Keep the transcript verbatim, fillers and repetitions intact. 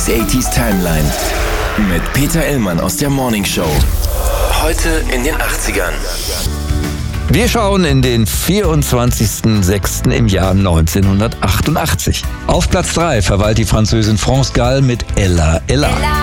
achtziger Timeline mit Peter Illmann aus der Morning Show. Heute in den achtzigern. Wir schauen in den vierundzwanzigsten sechsten im Jahr neunzehnhundertachtundachtzig. Auf Platz drei verweilt die Französin France Gall mit Ella Ella.